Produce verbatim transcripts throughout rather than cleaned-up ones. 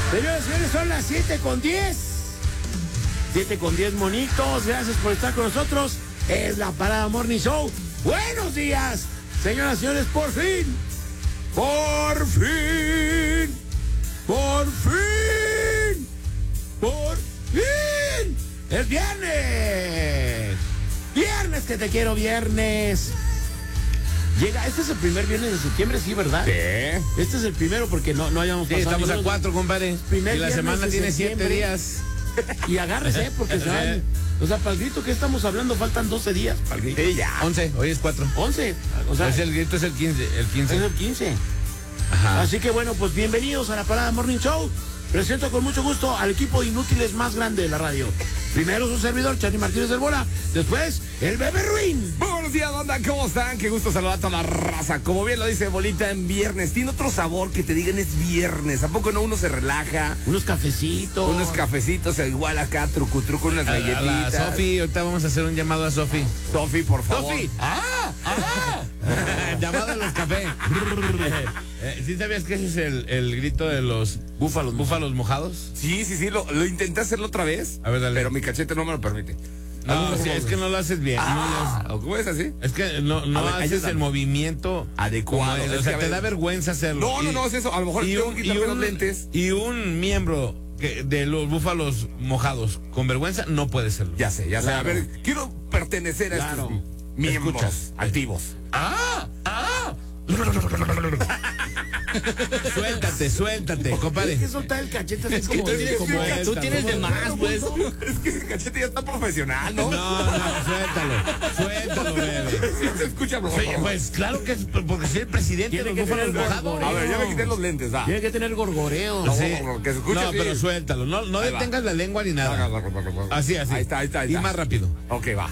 Señores, señores, son las siete con diez. siete con diez, monitos. Gracias por estar con nosotros. Es la Parada Morning Show. Buenos días, señoras y señores. Por fin. Por fin. Por fin. Por fin. Es viernes. Viernes que te quiero, viernes. Llega, este es el primer viernes de septiembre, sí, ¿verdad? Sí. Este es el primero porque no, no hayamos pasado. Sí, estamos a cuatro, compadre. Primer y la semana tiene siete días. Y agárrese, porque se van. O sea, para el grito que estamos hablando faltan doce días para el grito. Sí, ya. once, hoy es cuatro. once. O sea, pues el grito es el quince. El quince. Es el quince. Ajá. Así que bueno, pues bienvenidos a la Parada Morning Show. Presento con mucho gusto al equipo de inútiles más grande de la radio. Primero su servidor, Charly Martínez del Bola. Después, el Bebé Ruin. Buenos días, banda, ¿cómo están? Qué gusto saludar a toda la raza. Como bien lo dice Bolita, en viernes. Tiene otro sabor que te digan es viernes. ¿A poco no uno se relaja? Unos cafecitos. Unos cafecitos, igual acá, truco, truco, unas galletitas. Sofi, ahorita vamos a hacer un llamado a Sofi. Sofi, por favor. Sofi. ¡Ah! ¡Ah! Llamado a los cafés. Eh, ¿Sí sabías que ese es el, el grito de los búfalos, búfalos mojados? Sí, sí, sí, lo, lo intenté hacerlo otra vez. A ver, dale. Pero mi cachete no me lo permite. No, sí, es que no lo haces bien. Ah, no lo ¿cómo es así? haces, es que no, no ver, haces ayúdame. el movimiento Adecuado. como- Es o sea, que a te ver- da vergüenza hacerlo. No, no, Y- no, es eso. A lo mejor y tengo un, que y, quitarme los un, lentes. y un miembro que, de los búfalos mojados con vergüenza no puede serlo. Ya sé, ya sé. Claro. A ver, quiero pertenecer a Claro. estos miembros Escuchas. activos. ¡Ah! ¡Ah! Suéltate, suéltate, compadre. Hay que soltar el cachete así como... tú tienes- como- es que Tú tienes de más, pues. Es que el cachete ya está profesional, ¿no? No, no, suéltalo, suéltalo, bebé. Sí, se escucha, bro. Oye, pues claro que es porque soy el presidente Tiene de que los búfalos tener mojados. gorgoreo. A ver, ya me quité los lentes, va. Tiene que tener gorgoreo. No, Sí. no, que se escuche No, así. pero suéltalo, no, no Ahí va. detengas la lengua ni nada. Así, así. Ahí está, ahí está, ahí Y está. más rápido. Ok, va.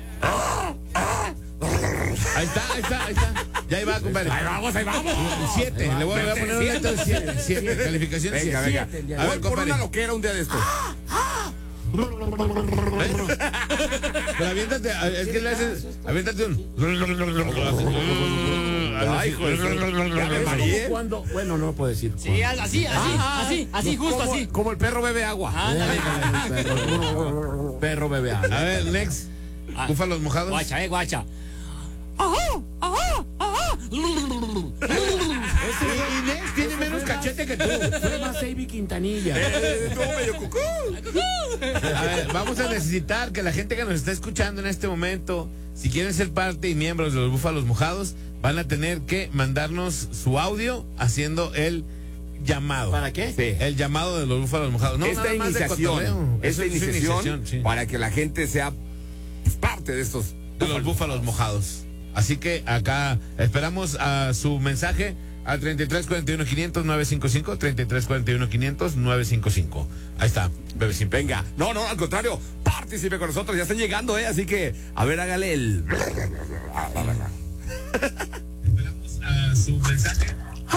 Ahí está, ahí está, ahí está. Ya ahí va, compadre. Ahí vamos, ahí vamos. Siete. Le voy a poner un letra de siete. Siete. Calificación Venga, siete. venga. Siete, ya. A ver, Voy por compadre. una loquera un día de estos. Pero aviéntate, es que le haces. Aviéntate un. Ay, hijo de su- ya me Es mareé. como cuando... Bueno, no lo puedo decir. Sí, así, así, así, así, justo Como- así. Como el perro bebe agua. Ándale. Perro, perro bebé. A ver, next. Búfalos mojados. Guacha, eh, guacha. Y y next tiene menos cachete que tú. Fue más Avi Quintanilla. Eh, estuvo medio cucú. A ver, vamos a necesitar que la gente que nos está escuchando en este momento, si quieren ser parte y miembros de los Búfalos Mojados, van a tener que mandarnos su audio haciendo el llamado. ¿Para qué? Sí. El llamado de los Búfalos Mojados. No, Esta nada más de iniciación, cotorreo. esta Eso es iniciación, sí, para que la gente sea parte de estos. de los Búfalos Mojados. Así que acá esperamos a su mensaje al treinta y tres cuarenta y uno quinientos nueve cincuenta y cinco, treinta y tres cuarenta y uno quinientos nueve cincuenta y cinco. Ahí está, bebé sin Venga, no, no, al contrario, participe con nosotros, ya están llegando, ¿eh? Así que, a ver, hágale el. Esperamos a su mensaje.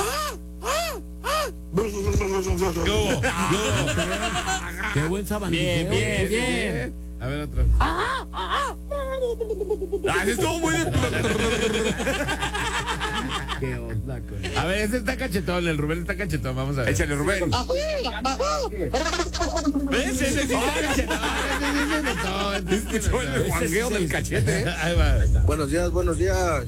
¿Qué hubo? ¿Qué hubo? Qué buen sabanero. Bien, bien, bien. A ver otro. Ah, sí estuvo muy bien. Qué onda, con- A ver, ese está cachetón, el Rubén está cachetón, vamos a ver. Échale, Rubén. ¿Ves? Ese sí está cachetón. Ese sí está Escuchó el guangueo del cachete, ¿eh? Ahí va. Buenos días, buenos días.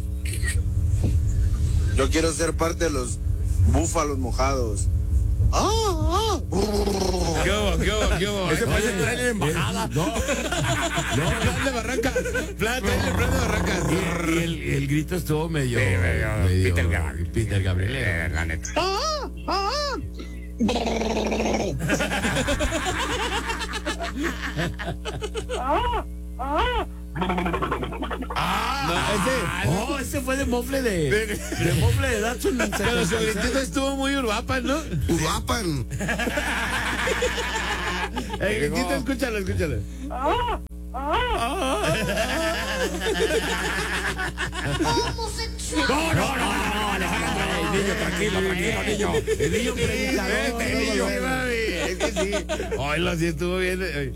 Yo quiero ser parte de los búfalos mojados. ¡Ah! ah. ¿Qué hubo? ¿Qué hubo? ¿Qué hubo? Ese parece el trailer de embajada. No, No, plan de barrancas. Plan, plan, plan de barrancas. y el, el grito estuvo medio... Sí, medio Peter Gabriel. Peter Gabriel. Eh, la neta. No, ese. Oh, ese fue de mofle de... De mofle de Datsun. Pero su gritito estuvo muy urbano, ¿no? Uruapan. El gritito, escúchalo, escúchalo. No, no, no, no, Alejandro. Niño, tranquilo, tranquilo, niño. El niño Vete, niño. Sí, mami, es que sí. Ay, lo sí estuvo bien. Ay.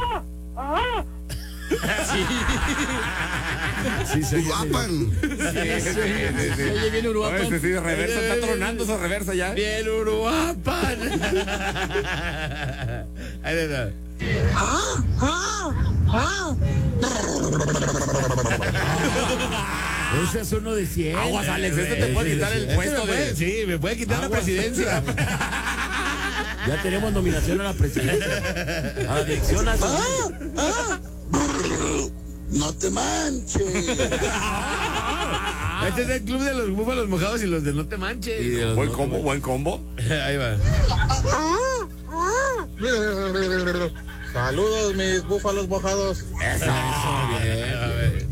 Sí, se oye Uruapan. Se oye bien Uruapan. Este sí, de reversa, está tronando esa reversa ya. Bien, Uruapan. Ahí está. Ese es uno de cien. Aguas, Alex, este te puede quitar el Este puesto me puede- de... Sí, me puede quitar la Aguas. presidencia. Ya tenemos nominación a la presidencia. A la dirección nacional. No te manches. Este es el club de los búfalos mojados y los de no te manches. Buen combo, buen combo. Ahí va. Saludos, mis búfalos mojados. Eso, bien. A ver.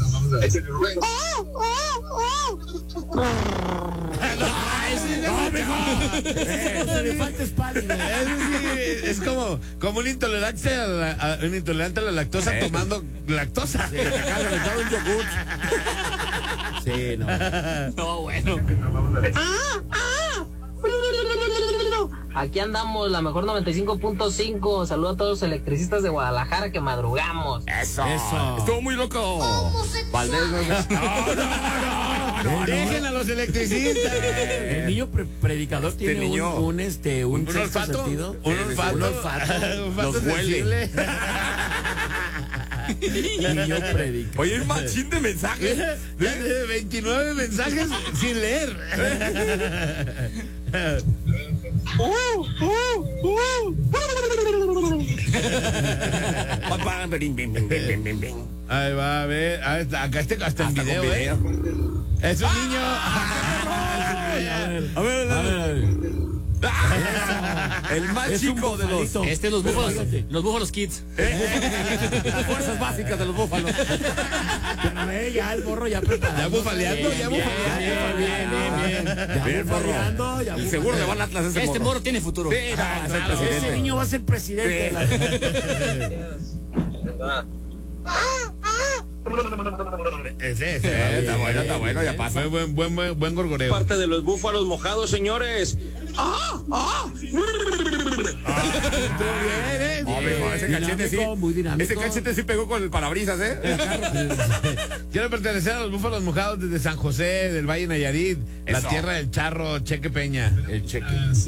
Eso le falta espalda. Es, sí, es como, como un intolerante a la, a- un intolerante a la lactosa tomando lactosa. Sí, acá le da un yogur. Sí, no. No, bueno. Aquí andamos, la mejor noventa y cinco punto cinco. Saludo a todos los electricistas de Guadalajara que madrugamos. Eso. Eso. Estuvo muy loco. Valdés, no, Dejen a los electricistas. El niño pre- predicador tiene niño. un, un, este, un, Un sexto olfato. sentido. Un olfato. Un olfato. Un olfato Los huele. sensible. El niño predica. Oye, el machín de mensajes. Tiene veintinueve mensajes sin leer. Ahí va a ver. Ah, está- acá este hasta en Hasta con video, ¿eh? video. Es un niño. A ver, a ver. El más Es un chico de los bufalito. Este es los Pero búfalos, fíjate, los búfalos kids. las fuerzas básicas de los búfalos. pero ve, ya el borro ya preparado. Ya bufaleando, ya Bien, bufaleando. bien, bien, bien. Ya Bien, borro. bufaleando, ya El seguro le bufaleando. van a Atlas ese Este morro. morro tiene futuro. Sí, no, va a ser Ese presidente. niño va a ser presidente. de la- Ese, ese. Eh, Está bueno, está bueno, ya pasa. Buen, buen, buen, buen, buen gorgoreo. Parte de los búfalos mojados, señores. No, mijo, ese cachete sí. Dinámico, muy dinámico. Ese cachete sí pegó con el parabrisas, ¿eh? Quiero pertenecer a los búfalos mojados desde San José, del Valle Nayarit, la Eso. tierra del charro, Cheque Peña. El cheque.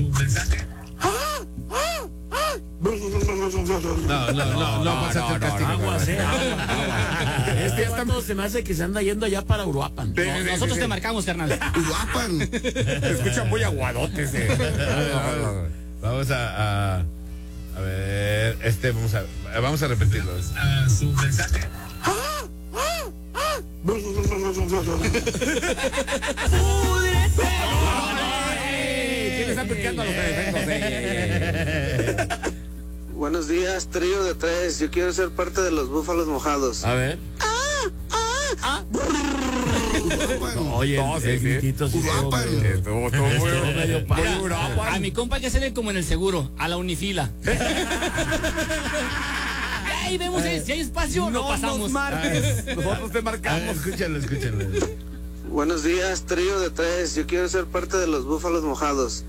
No, no, no, no, pasaste el no, castigo. no, Aguas, eh, aguas. Este ya ya está- se me hace que se anda yendo allá para Uruapan. Sí, No, sí, nosotros sí, te sí. marcamos, carnal. Uruapan. Se escuchan muy aguadotes, eh. Vamos a, a, a ver, este, vamos a, vamos a repetirlo. ¿Quién le está picando a los defectos? Eh, Buenos días, trío de tres. Yo quiero ser parte de los búfalos mojados. A ver. Oye, No, el, sí, el sí. gritito sí estuvo medio- Estuvo, estuvo muy, medio muy para. Uruapan. A mi compa hay que hacerle como en el seguro, a la unifila. Y ahí vemos si hay espacio, no, No pasamos. nos marques. Nosotros te Ah, marcamos. escúchalo, escúchalo. Buenos días, trío de tres. Yo quiero ser parte de los búfalos mojados.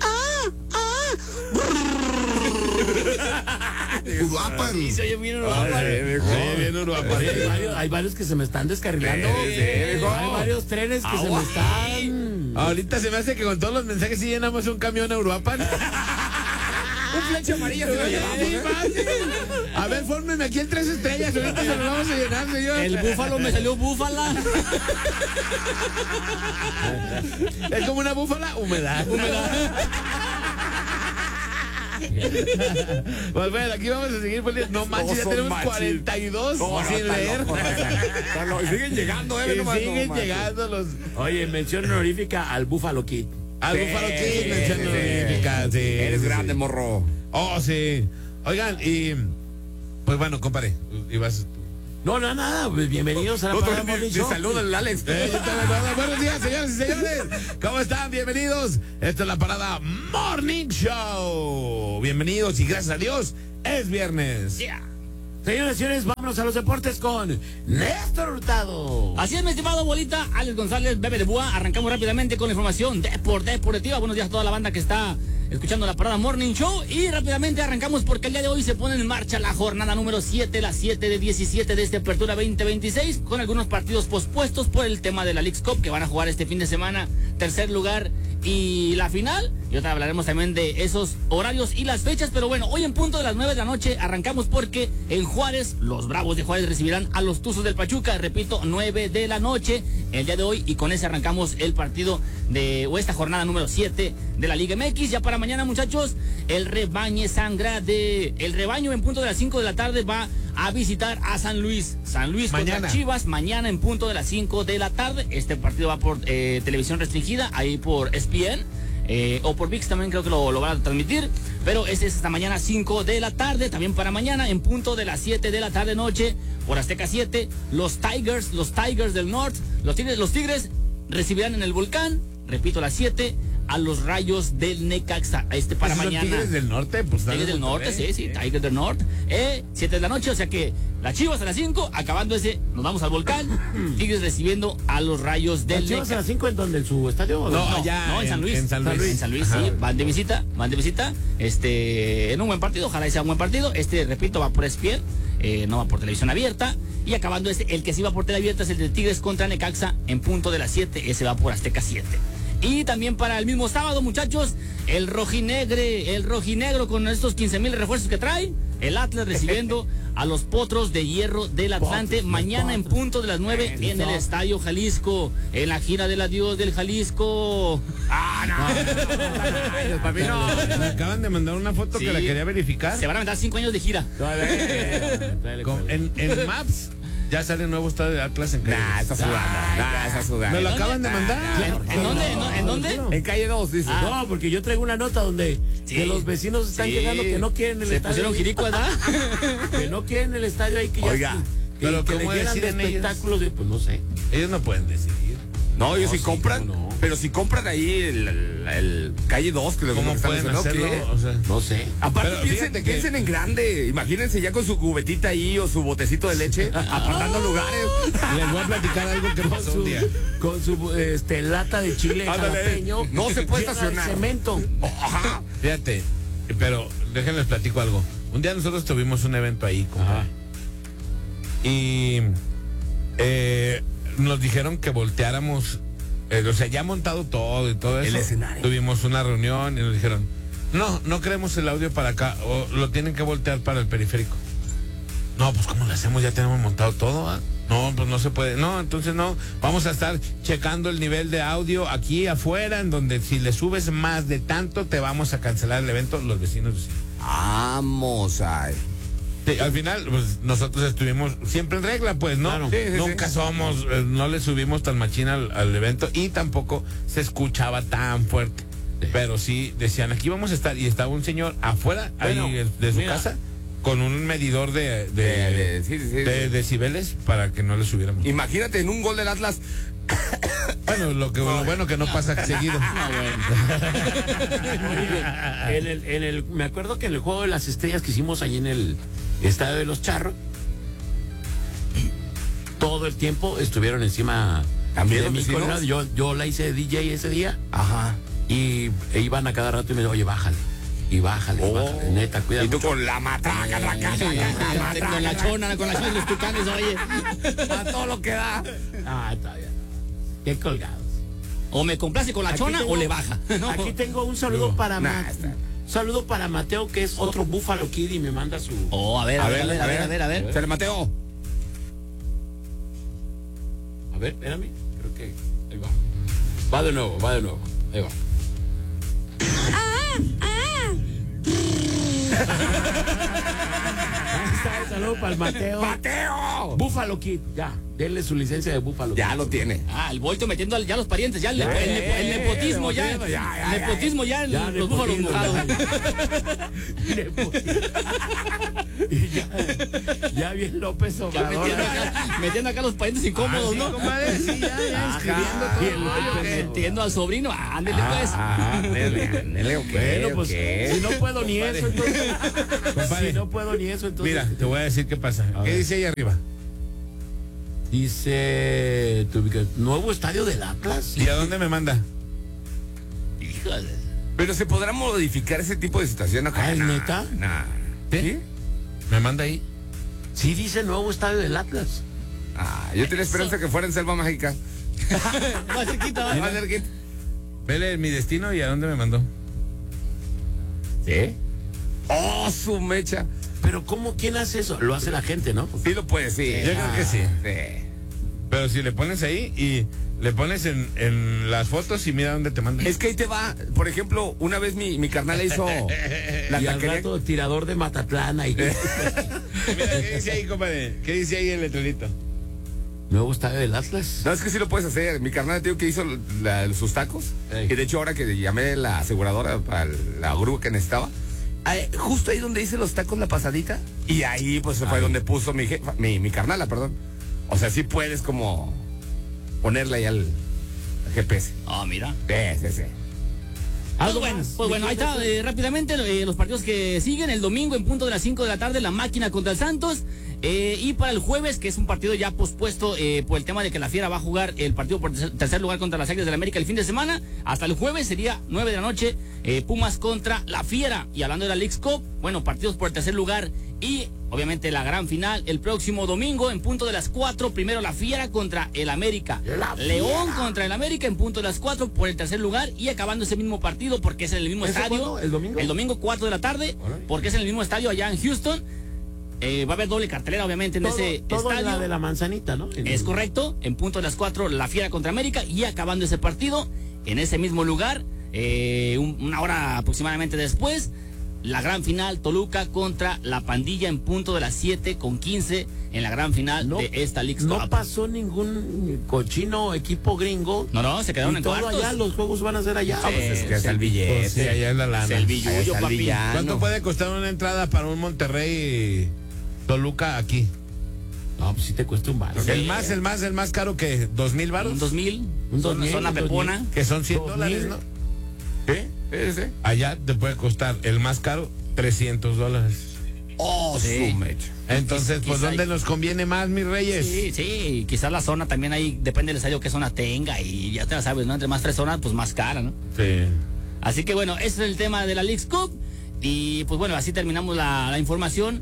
Uruapan. Y se oye bien Sí, Uruapan. mijo. Oye, bien Uruapan. Oye, hay, varios, hay varios que se me están descarrilando. Sí, sí, mijo. Hay varios trenes que se me están. Ahorita se me hace que con todos los mensajes sí llenamos un camión a Uruapan. Un flecha amarilla se lo llevamos, Sí, ¿eh? fácil. A ver, fórmeme aquí en tres estrellas. Ahorita se lo vamos a llenar, señor. El búfalo me salió búfala. Es como una búfala húmeda. Pues bueno, aquí vamos a seguir poniendo. No manches, ya son tenemos machis. cuarenta y dos No, no, sin está leer. loco, está loco. Y siguen llegando, eh. ve Y nomás, no siguen manches. llegando los. Oye, mención honorífica al Búfalo Kid. Al Sí, Búfalo sí, Kid, mención sí, honorífica, sí, Eres sí, grande, sí. morro. Oh, sí. Oigan, y. Pues bueno, compadre. Ibas. No, no, nada. Pues bienvenidos a la No, Parada ni- Morning ni Show. saluda el Alex. Eh, yo también, nada. Buenos días, señores y señores. ¿Cómo están? Bienvenidos. Esta es la parada Morning Show. Bienvenidos y gracias a Dios es viernes. Señoras y señores, vámonos a los deportes con Néstor Hurtado. Así es, mi estimado bolita, Alex González, Bebe de Búa. Arrancamos rápidamente con la información Deport Deportiva. Buenos días a toda la banda que está escuchando la Parada Morning Show. Y rápidamente arrancamos porque el día de hoy se pone en marcha la jornada número siete, la siete de diecisiete de esta apertura veinte veintiséis, con algunos partidos pospuestos por el tema de la Leagues Cup que van a jugar este fin de semana. Tercer lugar y la final. Y otra hablaremos también de esos horarios y las fechas. Pero bueno, hoy en punto de las nueve de la noche arrancamos porque en Juárez, los Bravos de Juárez recibirán a los Tuzos del Pachuca. Repito, nueve de la noche el día de hoy. Y con ese arrancamos el partido de o esta jornada número siete de la Liga M X. Ya para mañana, muchachos, el rebaño sangra de el rebaño en punto de las cinco de la tarde va a visitar a San Luis. San Luis Mañana. contra Chivas, mañana en punto de las cinco de la tarde. Este partido va por eh, televisión restringida, ahí por E S P N. Eh, o por V I X también creo que lo, lo van a transmitir. Pero este es hasta mañana cinco de la tarde. También para mañana en punto de las siete de la tarde noche por Azteca siete. Los Tigers, los Tigers del Norte, los Tigres, los Tigres recibirán en el Volcán, repito, a las siete, a los Rayos del Necaxa. Este para ¿Esos son mañana. Tigres del Norte? Pues Tigres del Norte, sí, sí, Tigers del Norte. Eh, siete de la noche, o sea que las Chivas a las cinco, acabando ese, nos vamos al Volcán. Tigres recibiendo a los Rayos del ¿Las Chivas a Necaxa. las cinco en donde? ¿En su estadio? o No, dónde? allá No, en San Luis. En San Luis, En San Luis, Ajá. sí. Van de visita, van de visita. Este, en un buen partido, ojalá sea un buen partido. Este, repito, va por E S P N, eh, no va por televisión abierta. Y acabando este, el que sí va por tele abierta es el de Tigres contra Necaxa en punto de las siete. Ese va por Azteca siete. Y también para el mismo sábado, muchachos, el rojinegre, el rojinegro con estos quince mil refuerzos que trae. El Atlas recibiendo a los Potros de Hierro del Atlante Potros, mañana en Potros. punto de las nueve en el Estadio Jalisco, en la gira del adiós del Jalisco. Ah, no. Ay, los papi, no. Me acaban de mandar una foto Sí. que la quería verificar. Se van a aventar cinco años de gira. Con- en, en Maps ya sale el nuevo estadio de Atlas en calle. Nah, estás jugando. Nah, estás jugando. Me lo acaban de mandar. ¿En, en dónde? ¿En, en dónde? En calle dos, dice. No, porque yo traigo una nota donde Sí. que los vecinos están Sí. llegando que no quieren el Se estadio. pusieron ahí, jiricuas, ¿verdad? que no quieren el estadio ahí que ya Oiga, que, pero que le ¿cómo llenan de deciden ellos? espectáculos de, pues no sé. Ellos no pueden decidir. No, ellos No, sí sí, compran. cómo no. Pero si compran ahí el, el- el calle dos, que lo ¿Cómo que están pueden diciendo, hacerlo? ¿qué? O sea, No sé. Aparte, Pero piensen, fíjate que- piensen en grande. Imagínense ya con su cubetita ahí o su botecito de leche apartando lugares. les voy a platicar algo que Con pasó su, un día. con su este, lata de chile Ándale. jalapeño. No se puede llena de estacionar. cemento. Ajá. Fíjate, pero déjenles platico algo. Un día nosotros tuvimos un evento ahí, compa. Y eh, nos dijeron que volteáramos, eh, o sea, ya montado todo y todo eso. El escenario. Tuvimos una reunión y nos dijeron, no, no queremos el audio para acá, o lo tienen que voltear para el periférico. No, pues ¿cómo lo hacemos? Ya tenemos montado todo, ¿ah? No, pues no se puede. No, entonces no. Vamos a estar checando el nivel de audio aquí afuera, en donde si le subes más de tanto, te vamos a cancelar el evento. Los vecinos decían. Vamos a. Sí, al final, pues, nosotros estuvimos siempre en regla, pues, ¿no? Claro. Sí, sí, Nunca sí. somos, eh, no le subimos tan machina al, al evento y tampoco se escuchaba tan fuerte. Pero sí decían, aquí vamos a estar. Y estaba un señor afuera, Bueno, ahí de su mira. casa, con un medidor de, de, De- de- sí, sí, sí. de decibeles para que no le subiéramos. Imagínate en un gol del Atlas. Bueno, lo que lo bueno que no pasa seguido. Oye, en el, en el, me acuerdo que en el juego de las estrellas que hicimos ahí en el estadio de los Charros, todo el tiempo estuvieron encima ¿También de los mi vecinos? colorado. Yo, yo la hice de D J ese día Ajá. y e iban a cada rato y me decían, oye, bájale. Y bájale, y bájale, neta, cuida Y tú mucho. con la matraca, la casa, Con la chona, con la chona de los tucanes, oye. a todo lo que da. Ah, todavía no. Qué colgados. O me complace con la Aquí chona tengo- o le baja. No. Aquí tengo un saludo para Nah, Ma- está- un saludo para Mateo, que es otro Buffalo Kid y me manda su. Oh, a ver, a ver, a ver, a ver, a ver, a ver. Se le Mateo. A ver, espérame. Creo que. Ahí va. Va de nuevo, va de nuevo. Ahí va. Ahí está el saludo para el Mateo. ¡Mateo! Buffalo Kid, ya. Denle su licencia de Buffalo Ya Kid. lo tiene. Ah, el Volto metiendo al- ya los parientes, ya el, Ya, el, nepo- el eh, nepotismo, eh, ya. nepotismo, ya, ya, ya, Nepotismo ya en Ya, los búfalos nepotismo, mojados. Nepotismo. Y ya, ya bien López Ya Obrador. metiendo acá, metiendo acá los parientes incómodos, ¿no? Compadre, sí, ya, ya escribiendo Ajá. todo. Bien López. Metiendo al sobrino, ándele pues. Ah, ándele, ándele, ok, Bueno, pues ok. si no puedo ni eso, entonces. Compadre. Si no puedo ni eso, entonces. Mira, te voy a decir qué pasa. A ¿Qué ver. dice ahí arriba? Dice. tu ubica- Nuevo estadio del Atlas. ¿Y a dónde me manda? Híjole. Pero se podrá modificar ese tipo de situación. ¿No? Ah, ¿es Nah, neta? nah. ¿Sí? ¿Me manda ahí? Sí, dice nuevo estadio del Atlas. Ah, yo tenía esperanza que fuera en Selva Mágica. Más cerquita, Va a ¿va? ser que- Vele mi destino y a dónde me mandó. ¿Sí? ¡Oh, su mecha! Pero ¿cómo? ¿Quién hace eso? Lo hace la gente, ¿no? Sí lo puede, sí. Yo creo que sí. Sí. Pero si le pones ahí y le pones en, en las fotos y mira dónde te manda. Es que ahí te va. Por ejemplo, una vez mi, mi carnal hizo la Y al taquería. rato tirador de Matatlán ahí. Mira, ¿qué dice ahí, compadre? ¿Qué dice ahí el letrerito? Nuevo estadio del Atlas. No, es que sí lo puedes hacer. Mi carnal, tío, que hizo la- sus tacos. Ey. Y de hecho, ahora que llamé a la aseguradora para la grúa que necesitaba, ahí, justo ahí donde hice los tacos la pasadita. Y ahí, pues, fue Ahí. donde puso mi, jefa, mi, mi carnala, perdón. O sea, sí puedes como ponerle ahí al, al G P S. Ah, mira. Sí, sí, sí. Pues ¿Algo bueno, más? pues bueno, ahí está, eh, rápidamente eh, los partidos que siguen. El domingo en punto de las cinco de la tarde, la Máquina contra el Santos. Eh, y para el jueves, que es un partido ya pospuesto eh, por el tema de que la Fiera va a jugar el partido por tercer, tercer lugar contra las Águilas del América el fin de semana. Hasta el jueves sería nueve de la noche, eh, Pumas contra la Fiera. Y hablando de la Leagues Cup, bueno, partidos por el tercer lugar y obviamente la gran final el próximo domingo en punto de las cuatro. Primero la Fiera contra el América. La León Fiera. contra el América en punto de las cuatro por el tercer lugar y acabando ese mismo partido porque es en el mismo ¿Ese estadio. cuándo? ¿El domingo? El domingo cuatro de la tarde, Órale. porque es en el mismo estadio allá en Houston. Eh, va a haber doble cartelera, obviamente, en Todo, ese todo en estadio. la de la manzanita, ¿no? En Es el- correcto, en punto de las cuatro, la Fiera contra América y acabando ese partido, en ese mismo lugar, eh, un- una hora aproximadamente después, la gran final, Toluca contra la Pandilla en punto de las siete con quince en la gran final No, de esta Leagues no Cup. pasó ningún cochino equipo gringo. No, no, se quedaron Y en todo cuartos. allá, los juegos van a ser allá. Ah, pues es que es el Pues billete. sí, allá es la lana. Es el billullo, Ahí está el papi. villano. ¿Cuánto puede costar una entrada para un Monterrey Toluca aquí? No, pues sí te cuesta un bar. El más, el más, el más caro que dos mil varos. Un dos mil, Un dos zona, mil, zona un dos pepona. Que son cien Dos dólares, mil. ¿no? ¿Sí? Sí, sí. Allá te puede costar el más caro trescientos dólares. Oh, Sí. su mecha. Entonces, pues, quizá- ¿dónde nos conviene más, mis reyes? Sí, sí, quizás la zona también ahí, depende del estadio qué zona tenga y ya te la sabes, ¿no? Entre más tres zonas, pues más cara, ¿no? Sí. Así que bueno, ese es el tema de la Leagues Cup y pues bueno, así terminamos la, la información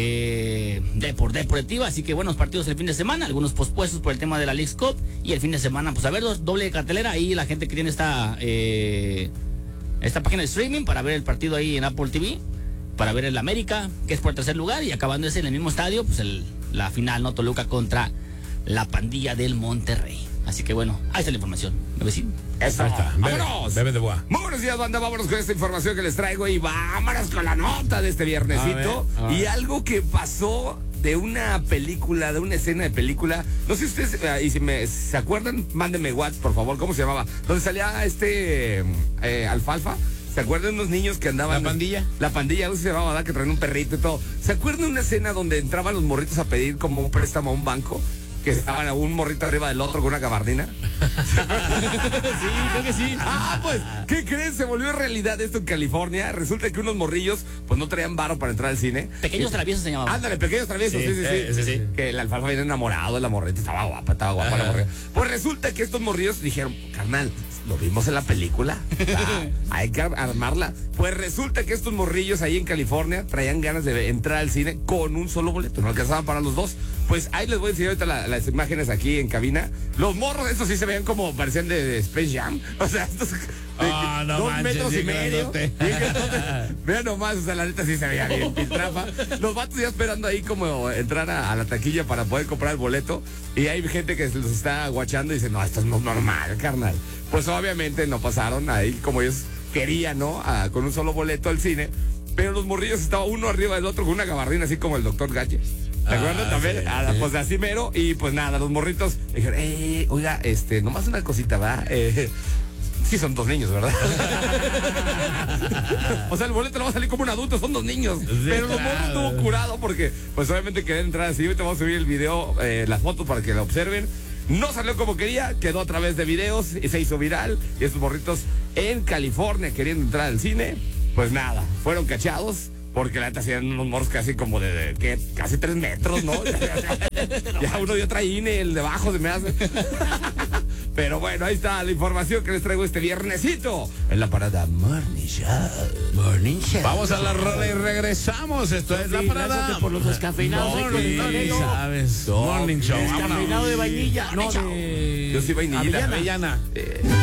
eh, de por deportiva, así que buenos partidos el fin de semana, algunos pospuestos por el tema de la Leagues Cup y el fin de semana, pues a ver, dos, doble cartelera ahí la gente que tiene esta, eh, esta página de streaming para ver el partido ahí en Apple T V. Para ver el América, que es por el tercer lugar, y acabando ese en el mismo estadio, pues el, la final, ¿no? Toluca contra la Pandilla del Monterrey. Así que bueno, ahí está la información. ¿Me vecino? Eso. Ahí está. Bebe, ¡Vámonos! bebe de boa. Muy buenos días, banda. Vámonos con esta información que les traigo y vámonos con la nota de este viernesito. A ver, a ver. Y algo que pasó de una película, de una escena de película. No sé si ustedes, eh, y si me, se acuerdan, mándenme WhatsApp, por favor. ¿Cómo se llamaba? Donde salía este eh, Alfalfa. ¿Se acuerdan unos niños que andaban? ¿La pandilla? La pandilla, algo se llamaba, ¿verdad? Que traían un perrito y todo. ¿Se acuerdan de una escena donde entraban los morritos a pedir como un préstamo a un banco? Que estaban a un morrito arriba del otro con una gabardina. Sí, creo que sí. Ah, pues, ¿qué creen? Se volvió realidad esto en California. Resulta que unos morrillos, pues no traían varo para entrar al cine. Pequeños traviesos se llamaban. Ándale, pequeños traviesos, sí, Sí, sí, sí. eh, sí, sí. Que el alfalfa viene enamorado de la morrita, estaba guapa, estaba guapa la morrita. Pues resulta que estos morrillos dijeron, carnal, lo vimos en la película, ah, hay que ar- armarla. Pues resulta que estos morrillos ahí en California traían ganas de entrar al cine con un solo boleto, no alcanzaban para los dos. Pues ahí les voy a enseñar ahorita la- las imágenes aquí en cabina. Los morros, estos sí se veían como parecían de, de Space Jam. O sea, estos de Ah, no dos manches, metros y bien medio. grandote. Bien grandote. Vean nomás, o sea, la neta sí se veía bien piltrafa. Los vatos ya esperando ahí como entrar a, a la taquilla para poder comprar el boleto. Y hay gente que los está guachando y dice, no, esto es no normal, carnal. Pues obviamente no pasaron ahí como ellos querían, ¿no? A- con un solo boleto al cine. Pero los morrillos estaban uno arriba del otro con una gabardina así como el doctor Gadget. ¿Te Ah, acuerdas también? sí, Ah, sí. pues así mero. Y pues nada, los morritos dijeron, eh, oiga, este, nomás una cosita, ¿verdad? Eh, sí son dos niños, ¿verdad? O sea, el boleto no va a salir como un adulto, son dos niños. Pero los morros claro. estuvo curado porque, pues obviamente querían entrar así. Ahorita vamos a subir el video, eh, las fotos para que lo observen. No salió como quería, quedó a través de videos y se hizo viral. Y estos morritos en California queriendo entrar al cine, pues nada, fueron cachados. Porque la neta hacían unos morros casi como de, de ¿qué? Casi tres metros, ¿no? Ya uno de otra I N E, el de abajo se me hace. Pero bueno, ahí está la información que les traigo este viernesito en la parada Morning Show. Morning Show. Vamos a la rola y regresamos. Esto es la Sí, parada. lánzate por los descafeinados. Morning, Morning Show. sabes. Morning Show. Descafeinado Vámonos. de vainilla. No, de... Yo soy vainillita. Avellana. Avellana. Eh,